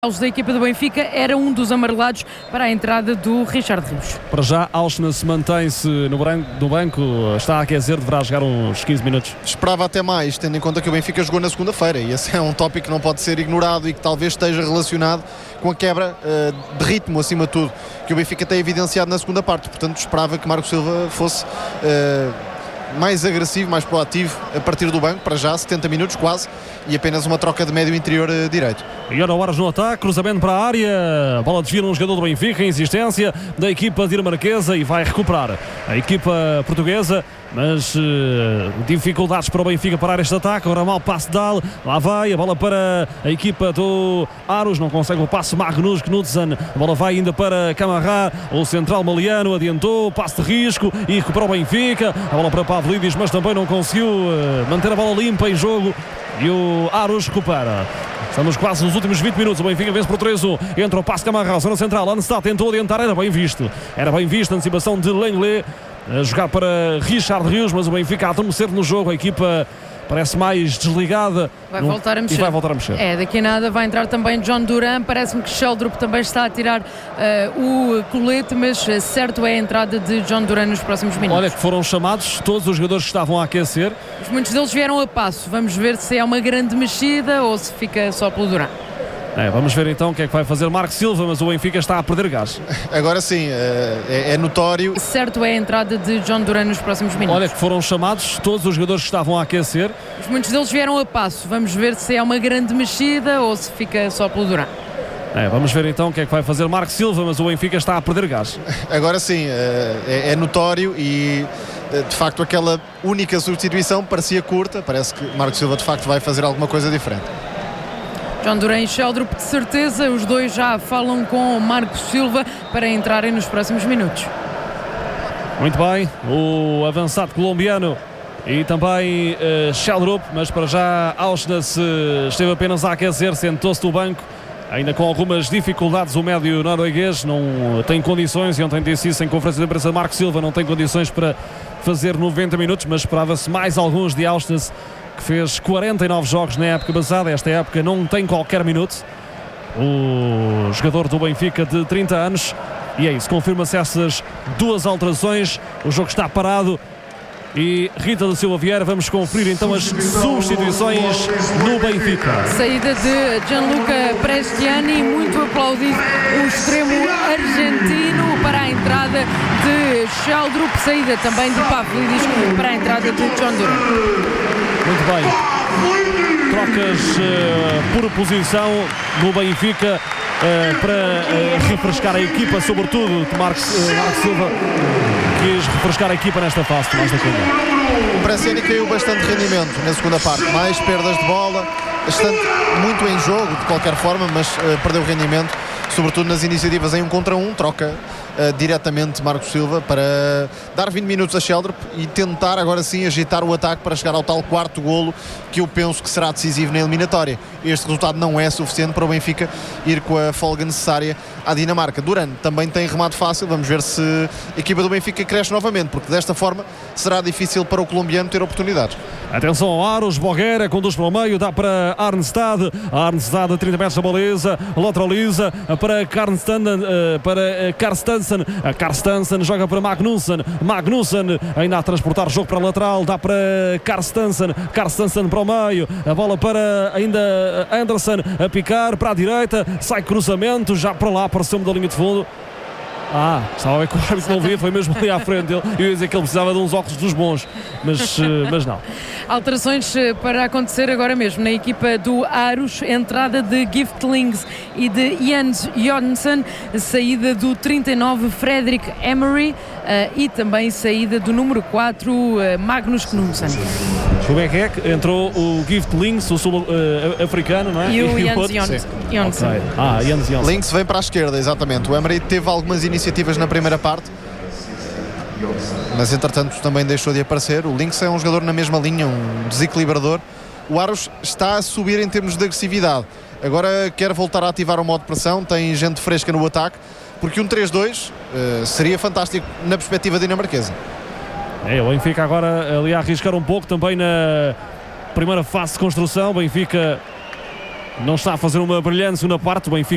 Os da equipa do Benfica era um dos amarelados para a entrada do Richard Rios. Para já, Auschner mantém-se no banco, está a aquecer, deverá jogar uns 15 minutos. Esperava até mais, tendo em conta que o Benfica jogou na segunda-feira, e esse é um tópico que não pode ser ignorado e que talvez esteja relacionado com a quebra de ritmo, acima de tudo, que o Benfica tem evidenciado na segunda parte. Portanto, esperava que Marco Silva fosse mais agressivo, mais proativo a partir do banco, para já 70 minutos quase, e apenas uma troca de médio interior direito. E ora, horas no ataque, cruzamento para a área, bola desvia num jogador do Benfica, insistência da equipa dinamarquesa e vai recuperar a equipa portuguesa, mas dificuldades para o Benfica parar este ataque. Ora, mal passe Dahl, lá vai a bola para a equipa do Aros, não consegue o passe Magnus Knudsen, a bola vai ainda para Camará, o central maliano adiantou, passe de risco e recupera o Benfica, a bola para Pavlidis, mas também não conseguiu manter a bola limpa em jogo e o Aros recupera. Estamos quase nos últimos 20 minutos. O Benfica vence por 3-1. Entra o passe Camará, zona central. Anstad tentou adiantar, era bem visto. A antecipação de Lenglet a jogar para Richard Rios, mas o Benfica a adormecer no jogo. A equipa parece mais desligada. Vai voltar a mexer. E vai voltar a mexer. Daqui a nada vai entrar também John Duran. Parece-me que Sheldrup também está a tirar o colete, mas certo é a entrada de John Duran nos próximos minutos. Olha que foram chamados todos os jogadores que estavam a aquecer. Muitos deles vieram a passo. Vamos ver se é uma grande mexida ou se fica só pelo Duran. Vamos ver então o que é que vai fazer Marco Silva, mas o Benfica está a perder gás. Agora sim, é notório. Certo é a entrada de John Duran nos próximos minutos. Olha que foram chamados todos os jogadores que estavam a aquecer. Muitos deles vieram a passo. Vamos ver se é uma grande mexida ou se fica só pelo Duran. Vamos ver então o que é que vai fazer Marco Silva, mas o Benfica está a perder gás. Agora sim, é notório e de facto aquela única substituição parecia curta. Parece que Marco Silva de facto vai fazer alguma coisa diferente. John Duran e Sheldrup, de certeza, os dois já falam com Marco Silva para entrarem nos próximos minutos. Muito bem, o avançado colombiano e também Sheldrup, mas para já Auschner esteve apenas a aquecer, sentou-se no banco, ainda com algumas dificuldades. O médio norueguês não tem condições, e ontem disse isso em conferência de imprensa, Marco Silva não tem condições para fazer 90 minutos, mas esperava-se mais alguns de Auschner, que fez 49 jogos na época passada. Esta época não tem qualquer minuto, o jogador do Benfica de 30 anos, e é isso, confirma-se essas duas alterações. O jogo está parado e Rita da Silva Vieira, vamos conferir então as substituições no Benfica. Saída de Gianluca Prestiani, muito aplaudido o extremo argentino para a entrada de Sheldrup, saída também de Pavlidis para a entrada de John Duran. Muito bem, trocas por posição no Benfica para refrescar a equipa, sobretudo Marco Silva quis refrescar a equipa nesta fase. O Prestiani caiu bastante rendimento na segunda parte, mais perdas de bola, muito em jogo de qualquer forma, mas perdeu rendimento, sobretudo nas iniciativas em 1 contra 1, troca diretamente Marco Silva para dar 20 minutos a Sheldrup e tentar agora sim agitar o ataque para chegar ao tal quarto golo que eu penso que será decisivo na eliminatória. Este resultado não é suficiente para o Benfica ir com a folga necessária à Dinamarca. Duran também tem remate fácil, vamos ver se a equipa do Benfica cresce novamente, porque desta forma será difícil para o colombiano ter oportunidades. Atenção ao Aros, Bogueira conduz para o meio, dá para Arnstad a 30 metros da baliza, lateraliza para Carstensen joga para Magnussen ainda a transportar o jogo para a lateral, dá para Carstensen para o meio, a bola para ainda Anderson a picar para a direita, sai cruzamento, já para lá, apareceu-me da linha de fundo. Estava a ver que o árbitro não via, foi mesmo ali à frente dele. Eu ia dizer que ele precisava de uns óculos dos bons, mas não. Alterações para acontecer agora mesmo na equipa do Aros, entrada de Giftlings e de Jens Jonsson, saída do 39 Fredrik Emery e também saída do número 4 Magnus Knudsen. Como é que é? Entrou o Giftlings, o sul-africano, não é? E o Jens Jonsson. Okay. Jens Jonsson. Links vem para a esquerda, exatamente. O Emery teve algumas iniciativas na primeira parte, mas entretanto também deixou de aparecer. O Links é um jogador na mesma linha, um desequilibrador. O Aros está a subir em termos de agressividade. Agora quer voltar a ativar o modo de pressão, tem gente fresca no ataque, porque um 3-2 seria fantástico na perspectiva dinamarquesa. O Benfica agora ali a arriscar um pouco também na primeira fase de construção. O Benfica não está a fazer uma brilhante segunda parte. O Benfica